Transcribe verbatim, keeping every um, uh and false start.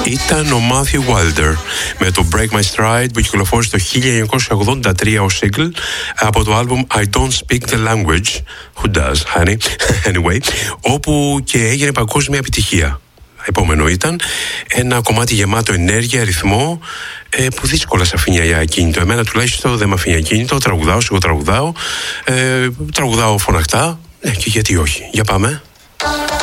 Ήταν ο Matthew Wilder με το Break My Stride που κυκλοφόρησε το χίλια εννιακόσια ογδόντα τρία ως single από το album I Don't Speak the Language. Who does, honey? Anyway, όπου και έγινε παγκόσμια επιτυχία. Επόμενο ήταν ένα κομμάτι γεμάτο ενέργεια, ρυθμό, ε, που δύσκολα σε αφήνει για ακίνητο. Εμένα τουλάχιστον δεν με αφήνει ακίνητο. Τραγουδάω, εγώ τραγουδάω. Ε, τραγουδάω φωναχτά. Ναι, και γιατί όχι. Για πάμε.